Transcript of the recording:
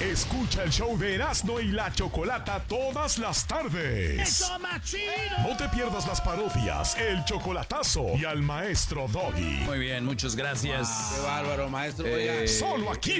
Escucha el show de Erasmo y la Chocolata todas las tardes. ¡Eso más chido! No te pierdas las parodias, el chocolatazo y al maestro Doggy. Muy bien, muchas gracias. Qué bárbaro, maestro. Oiga. Solo aquí